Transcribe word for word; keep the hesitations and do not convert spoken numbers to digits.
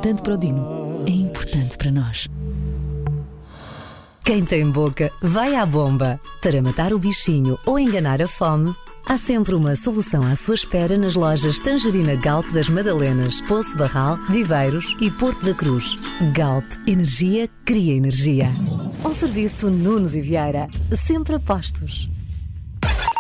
importante para o Dino, é importante para nós. Quem tem boca, vai à bomba. Para matar o bichinho ou enganar a fome, há sempre uma solução à sua espera nas lojas Tangerina Galp das Madalenas, Poço Barral, Viveiros e Porto da Cruz. Galp, energia cria energia. Ao serviço Nunes e Vieira, sempre a postos.